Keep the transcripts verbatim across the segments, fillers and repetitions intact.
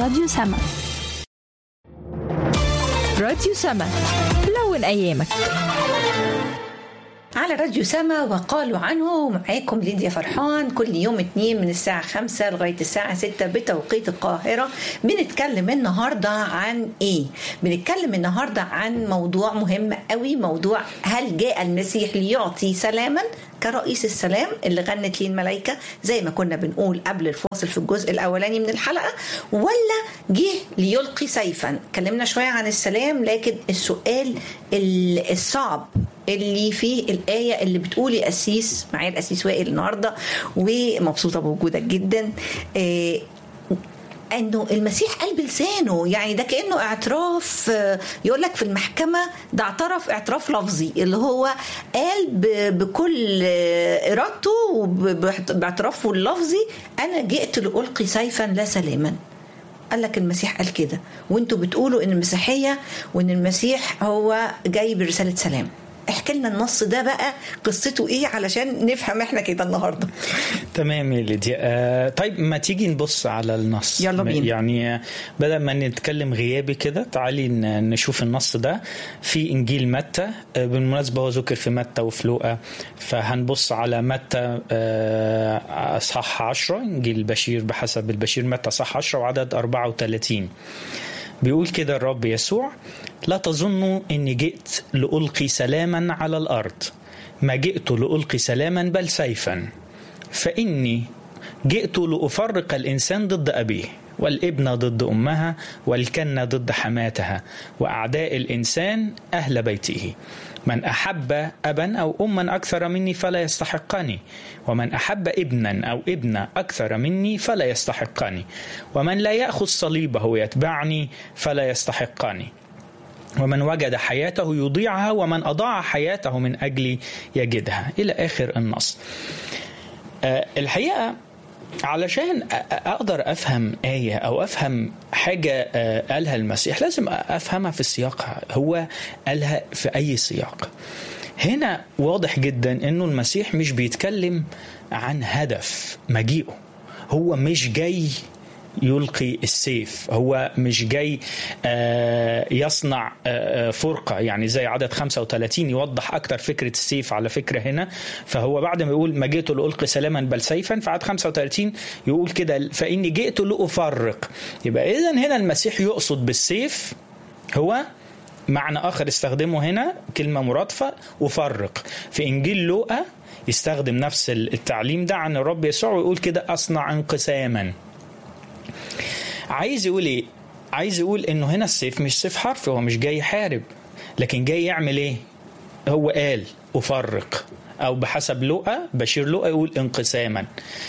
راديو سما. راديو سما، لون أيامك على راديو سما. وقالوا عنه معاكم ليديا فرحان كل يوم اتنين من الساعة خمسة لغاية الساعة ستة بتوقيت القاهرة. بنتكلم النهاردة عن ايه؟ بنتكلم النهاردة عن موضوع مهم قوي، موضوع هل جاء المسيح ليعطي سلاما كرئيس السلام اللي غنت ليه الملائكة زي ما كنا بنقول قبل الفاصل في الجزء الأولاني من الحلقة، ولا جه ليلقي سيفا؟ كلمنا شوية عن السلام، لكن السؤال الصعب اللي فيه الآية اللي بتقولي أسيس معايا الأسيس وائل النهاردة، ومبسوطة بوجودك جدا، إيه انه المسيح قال بلسانه، يعني ده كأنه اعتراف، يقول لك في المحكمة ده اعترف اعتراف لفظي، اللي هو قال بكل ارادته وباعترافه اللفظي انا جئت لألقي سيفا لا سلاما. قال لك المسيح قال كده، وانتوا بتقولوا ان المسيحية وان المسيح هو جاي برسالة سلام. احكي لنا النص ده بقى قصته ايه علشان نفهم احنا كده النهارده. تمام يا ليديا. آه طيب ما تيجي نبص على النص، يلا بينا. يعني بدل ما نتكلم غيابي كده تعالي نشوف النص ده في انجيل متى. آه بالمناسبه هو ذكر في متى وفي لوقا، فهنبص على متى آه اصحاح عشرة، انجيل البشير بحسب البشير متى اصحاح عشرة وعدد أربعة وثلاثين. بيقول كده الرب يسوع: لا تظنوا إني جئت لألقي سلاما على الأرض، ما جئت لألقي سلاما بل سيفا، فإني جئت لأفرق الإنسان ضد أبيه، والابن ضد أمها، والكنة ضد حماتها، وأعداء الإنسان أهل بيته. من أحب أبا أو أما أكثر مني فلا يستحقني، ومن أحب ابنا أو ابنة أكثر مني فلا يستحقني، ومن لا يأخذ صليبه يتبعني فلا يستحقني، ومن وجد حياته يضيعها، ومن أضاع حياته من أجلي يجدها، إلى آخر النص. أه الحقيقة علشان أقدر أفهم آية أو أفهم حاجة قالها المسيح لازم أفهمها في سياقها، هو قالها في أي سياق. هنا واضح جدا أنه المسيح مش بيتكلم عن هدف مجيئه، هو مش جاي يلقي السيف، هو مش جاي يصنع فرقة، يعني زي عدد خمسة وثلاثين يوضح أكتر فكرة السيف على فكرة هنا. فهو بعد ما يقول ما جئت لألقي سلاما بل سيفا، فعدد خمسة وثلاثين يقول كده فإني جئت لأفرق. يبقى إذن هنا المسيح يقصد بالسيف هو معنى آخر استخدمه هنا كلمة مرادفة أفرق. في إنجيل لوقا يستخدم نفس التعليم ده عن الرب يسوع ويقول كده أصنع انقساما. عايز يقول ايه؟ عايز يقول انه هنا السيف مش سيف حرف، هو مش جاي يحارب، لكن جاي يعمل ايه؟ هو قال افرق، او بحسب لوقا بشير لوقا يقول انقساما.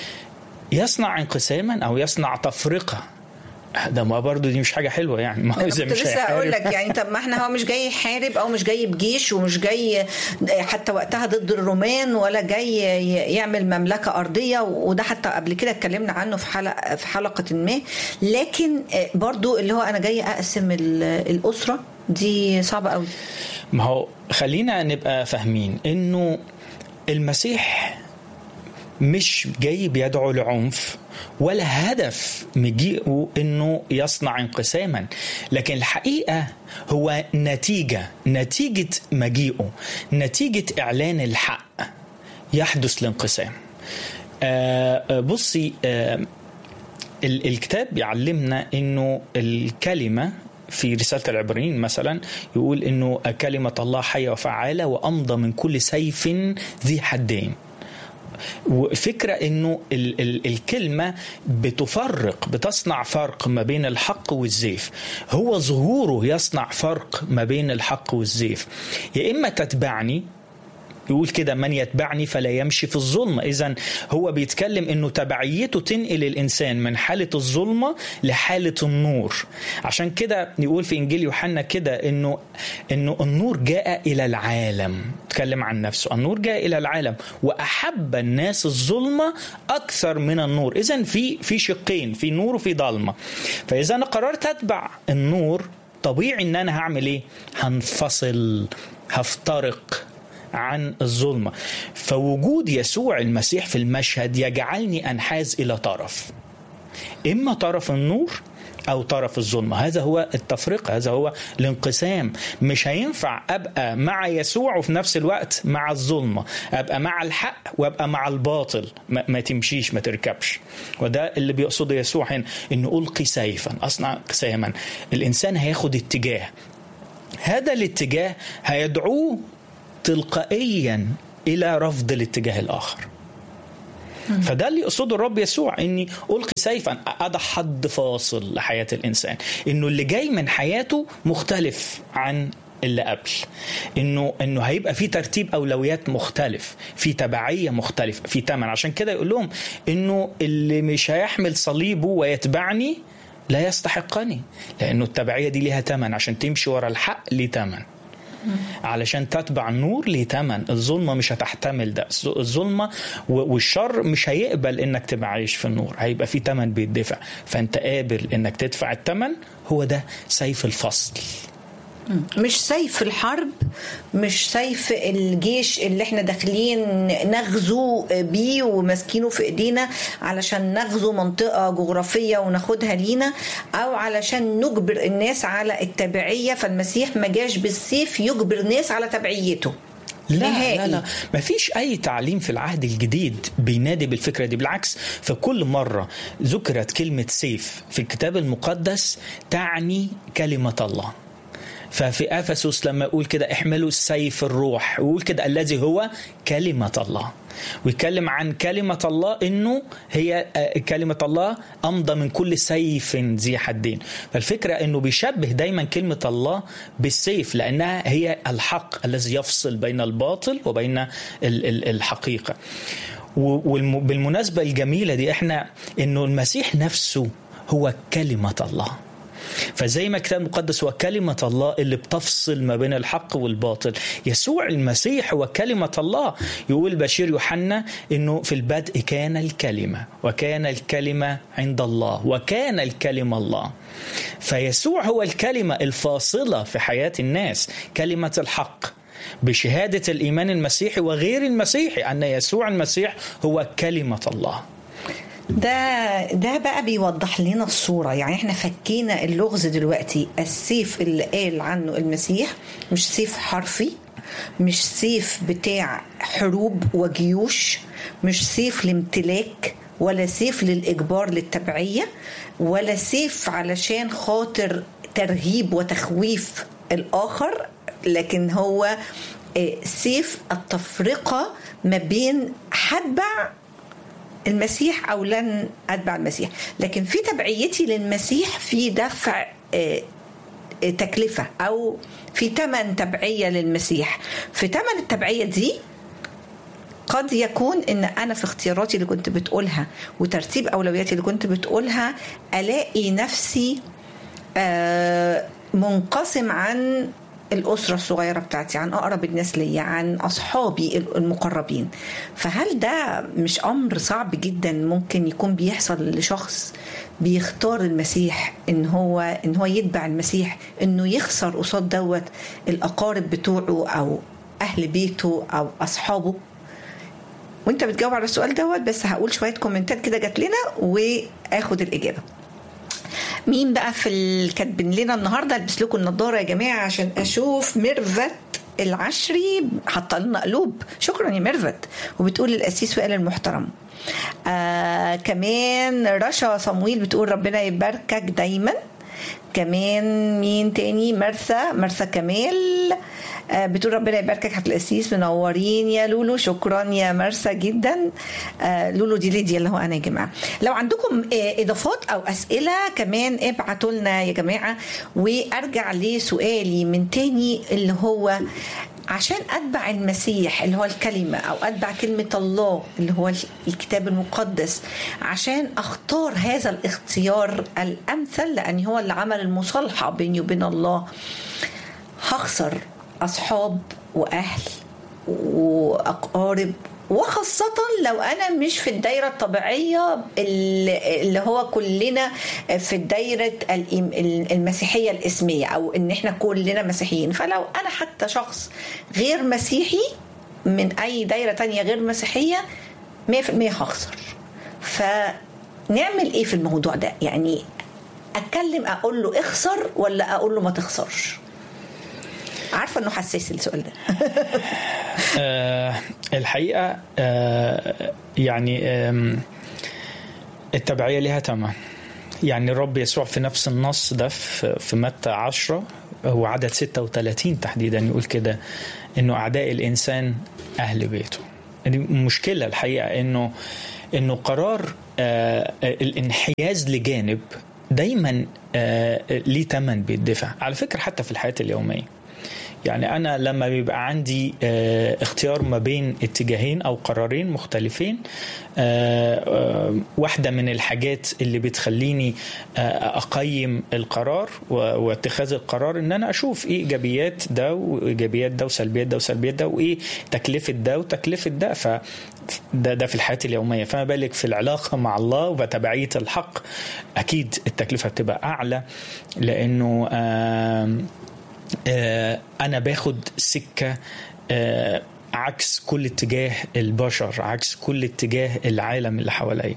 يصنع انقساما او يصنع تفرقة، ده ما برضو دي مش حاجة حلوة يعني. ما هو مش لسه اقول لك يعني طب ما احنا هو مش جاي يحارب او مش جاي بجيش ومش جاي حتى وقتها ضد الرومان ولا جاي يعمل مملكة أرضية، وده حتى قبل كده اتكلمنا عنه في حلقة في حلقة ما. لكن برضو اللي هو انا جاي اقسم الأسرة دي صعبة قوي. ما هو خلينا نبقى فاهمين انه المسيح مش جاي بيدعو لعنف، ولا هدف مجيئه انه يصنع انقساما، لكن الحقيقة هو نتيجة نتيجة مجيئه، نتيجة اعلان الحق يحدث الانقسام. آه بصي، آه الكتاب يعلمنا انه الكلمة في رسالة العبرانيين مثلا يقول انه كلمة الله حية وفعالة وامضى من كل سيف ذي حدين. وفكرة انه ال- ال- الكلمة بتفرق، بتصنع فرق ما بين الحق والزيف. هو ظهوره يصنع فرق ما بين الحق والزيف. يا اما تتبعني، يقول كده من يتبعني فلا يمشي في الظلمة. إذن هو بيتكلم إنه تبعيته تنقل الإنسان من حالة الظلمة لحالة النور. عشان كده يقول في إنجيل يوحنا كده إنه إنه النور جاء إلى العالم، تكلم عن نفسه، النور جاء إلى العالم وأحب الناس الظلمة أكثر من النور. إذن في في شقين، في نور وفي ظلمة. فإذا أنا قررت أتبع النور طبيعي إن أنا هعمل إيه؟ هنفصل، هفترق عن الظلمة. فوجود يسوع المسيح في المشهد يجعلني أنحاز إلى طرف، إما طرف النور أو طرف الظلمة. هذا هو التفرقة، هذا هو الانقسام. مش هينفع أبقى مع يسوع وفي نفس الوقت مع الظلمة، أبقى مع الحق وأبقى مع الباطل، ما, ما تمشيش، ما تركبش. وده اللي بيقصده يسوع هنا، إنه ألقي سيفا أصنع قساما. الإنسان هياخد اتجاه، هذا الاتجاه هيدعوه تلقائيا إلى رفض الاتجاه الآخر. فده اللي يقصده الرب يسوع، اني ألقي سيفا، أضع حد فاصل لحياة الإنسان، انه اللي جاي من حياته مختلف عن اللي قبل، انه انه هيبقى في ترتيب اولويات مختلف، في تبعية مختلفة، في تمن. عشان كده يقول لهم انه اللي مش هيحمل صليبه ويتبعني لا يستحقني، لانه التبعية دي ليها تمن. عشان تمشي ورا الحق ليه تمن، علشان تتبع النور ليه تمن. الظلمة مش هتحتمل ده، الظلمة والشر مش هيقبل انك تبقى عايش في النور، هيبقى في تمن بيدفع، فانت قابل انك تدفع التمن. هو ده سيف الفصل، مش سيف الحرب، مش سيف الجيش اللي احنا داخلين نغزو بيه وماسكينه في ايدينا علشان نغزو منطقة جغرافية وناخدها لينا، او علشان نجبر الناس على التبعية. فالمسيح ما جاش بالسيف يجبر ناس على تبعيته. لا نهائي. لا لا ما فيش أي تعليم في العهد الجديد بينادي بالفكرة دي. بالعكس، فكل مرة ذكرت كلمة سيف في الكتاب المقدس تعني كلمة الله. ففي أفسس لما يقول كده احملوا السيف الروح، ويقول كده الذي هو كلمة الله، ويتكلم عن كلمة الله إنه هي كلمة الله أمضى من كل سيف ذي حدين. فالفكرة إنه بيشبه دايما كلمة الله بالسيف، لأنها هي الحق الذي يفصل بين الباطل وبين الحقيقة. وبالمناسبة الجميلة دي إحنا إنه المسيح نفسه هو كلمة الله. فزي ما الكتاب المقدس هو كلمة الله اللي بتفصل ما بين الحق والباطل، يسوع المسيح هو كلمة الله. يقول بشير يوحنا إنه في البدء كان الكلمة، وكان الكلمة عند الله، وكان الكلمة الله. فيسوع هو الكلمة الفاصلة في حياة الناس، كلمة الحق بشهادة الإيمان المسيحي وغير المسيحي أن يسوع المسيح هو كلمة الله. ده ده بقى بيوضح لنا الصورة. يعني احنا فكينا اللغز دلوقتي. السيف اللي قال عنه المسيح مش سيف حرفي، مش سيف بتاع حروب وجيوش، مش سيف لامتلاك، ولا سيف للإجبار للتبعية، ولا سيف علشان خاطر ترهيب وتخويف الآخر، لكن هو سيف التفرقة ما بين حتبع المسيح أو لن أتبع المسيح. لكن في تبعيتي للمسيح في دفع تكلفة أو في تمن تبعية للمسيح. في تمن التبعية دي قد يكون إن أنا في اختياراتي اللي كنت بتقولها وترتيب أولوياتي اللي كنت بتقولها ألاقي نفسي منقسم عن الأسرة الصغيرة بتاعتي، عن أقرب الناس لي، عن أصحابي المقربين. فهل ده مش أمر صعب جدا ممكن يكون بيحصل لشخص بيختار المسيح إن هو إن هو يتبع المسيح، إنه يخسر قصاد دوت الأقارب بتوعه أو أهل بيته أو أصحابه؟ وانت بتجاوب على السؤال دوت بس هقول شوية كومنتات كده جات لنا وآخد الإجابة. مين بقى في الكاتبين لنا النهارده؟ البس لكم النضاره يا جماعه عشان اشوف. ميرفت العشري حاطه لنا قلوب، شكرا يا ميرفت، وبتقول القسيس وائل المحترم. آه كمان رشا صمويل بتقول ربنا يباركك دايما. كمان مين تاني؟ مرثا مرثا كمال آه بتقول ربنا يباركك حضرة القسيس، منورين يا لولو. شكرا يا مرثا جدا. آه لولو دي ليديا اللي هو انا يا جماعه. لو عندكم آه اضافات او اسئله كمان ابعتوا لنا يا جماعه. وارجع لسؤالي من تاني اللي هو عشان أتبع المسيح اللي هو الكلمة، أو أتبع كلمة الله اللي هو الكتاب المقدس، عشان أختار هذا الاختيار الأمثل لأن هو اللي عمل المصالحة بيني وبين الله، هخسر أصحاب وأهل وأقارب، وخاصة لو أنا مش في الدايرة الطبيعية اللي هو كلنا في الدايرة المسيحية الإسمية، أو إن إحنا كلنا مسيحيين. فلو أنا حتى شخص غير مسيحي من أي دايرة تانية غير مسيحية مية في المية هخسر. ف نعمل ايه في الموضوع ده؟ يعني اتكلم اقول له اخسر ولا اقول له ما تخسرش؟ عارفه انه حساس السؤال ده. أه الحقيقه أه يعني أه التبعيه لها ثمن. يعني الرب يسوع في نفس النص ده في متى عشرة هو عدد ستة وثلاثين تحديدا يقول كده انه اعداء الانسان اهل بيته. المشكله الحقيقه انه انه قرار آه الانحياز لجانب دايما آه ليه ثمن بيدفع. على فكره حتى في الحياه اليوميه، يعني أنا لما بيبقى عندي اه اختيار ما بين اتجاهين أو قرارين مختلفين، اه اه واحدة من الحاجات اللي بتخليني اه أقيم القرار واتخاذ القرار إن أنا أشوف إيه إيجابيات ده وإيجابيات ده وسلبيات ده وسلبيات ده وإيه تكلفة ده وتكلفة ده. ف ده ده في الحياة اليومية، فما بالك في العلاقة مع الله وتبعية الحق. أكيد التكلفة بتبقى أعلى لأنه اه أنا باخد سكة عكس كل اتجاه البشر، عكس كل اتجاه العالم اللي حوالي.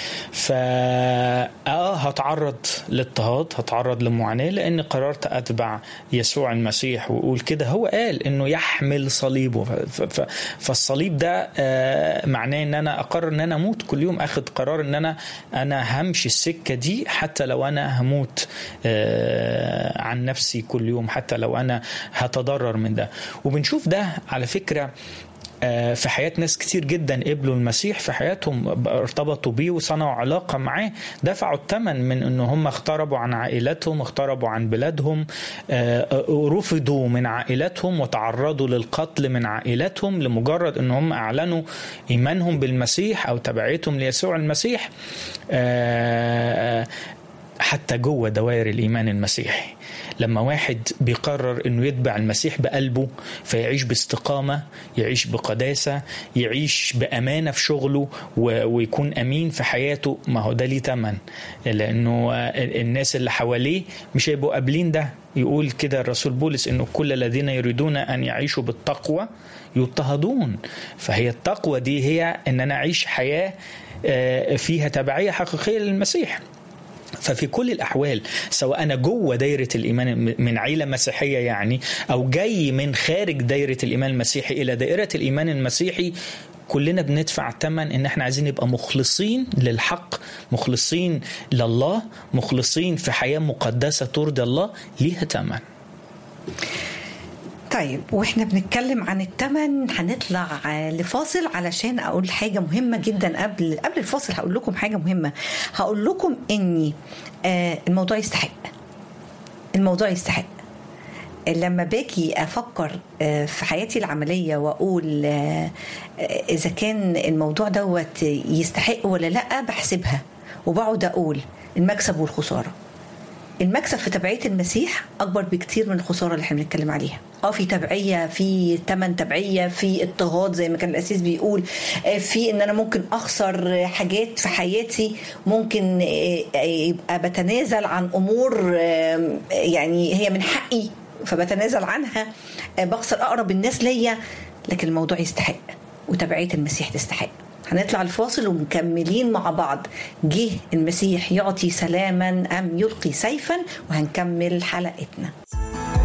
فآه هتعرض لاضطهاد، هتعرض لمعاناة، لأن قررت أتبع يسوع المسيح. ويقول كده هو قال إنه يحمل صليبه. فالصليب ده معناه إن أنا أقرر إن أنا أموت كل يوم، أخذ قرار إن أنا أنا همشي السكة دي حتى لو أنا هموت عن نفسي كل يوم، حتى لو أنا هتضرر من ده. وبنشوف ده على فكرة في حياة ناس كتير جدا قبلوا المسيح في حياتهم، ارتبطوا بيه وصنعوا علاقة معاه، دفعوا الثمن من انه هم اختربوا عن عائلتهم، اختربوا عن بلادهم، رفضوا من عائلتهم وتعرضوا للقتل من عائلتهم لمجرد ان هم اعلنوا ايمانهم بالمسيح او تبعيتهم ليسوع المسيح. حتى جوه دوائر الإيمان المسيحي، لما واحد بيقرر انه يتبع المسيح بقلبه فيعيش باستقامة، يعيش بقداسة، يعيش بأمانة في شغله ويكون أمين في حياته، ما هو ده ليه تمن، لأنه الناس اللي حواليه مش هيبقوا قابلين ده. يقول كده الرسول بولس انه كل الذين يريدون ان يعيشوا بالتقوى يضطهدون. فهي التقوى دي هي ان انا اعيش حياة فيها تبعية حقيقية للمسيح. ففي كل الأحوال سواء أنا جوه دايرة الإيمان من عيلة مسيحية يعني، أو جاي من خارج دايرة الإيمان المسيحي إلى دائرة الإيمان المسيحي، كلنا بندفع ثمن إن احنا عايزين نبقى مخلصين للحق، مخلصين لله، مخلصين في حياة مقدسة ترضي الله، ليها ثمن. طيب واحنا بنتكلم عن التمن هنطلع لفاصل علشان اقول حاجة مهمة جدا. قبل قبل الفاصل هقول لكم حاجة مهمة، هقول لكم اني آه الموضوع يستحق، الموضوع يستحق. لما باجي افكر آه في حياتي العملية واقول آه اذا كان الموضوع دوت يستحق ولا لا، بحسبها وبقعد اقول المكسب والخسارة. المكسب في تبعية المسيح أكبر بكتير من الخسارة اللي احنا بنتكلم عليها. اه في تبعية، في تمن تبعية، في اضطهاد زي ما كان الأسيس بيقول، في ان انا ممكن اخسر حاجات في حياتي، ممكن يبقى بتنازل عن امور يعني هي من حقي فبتنازل عنها، بخسر اقرب الناس ليا، لكن الموضوع يستحق وتبعية المسيح تستحق. هنطلع الفاصل ومكملين مع بعض. جه المسيح يعطي سلاما أم يلقي سيفا؟ وهنكمل حلقتنا.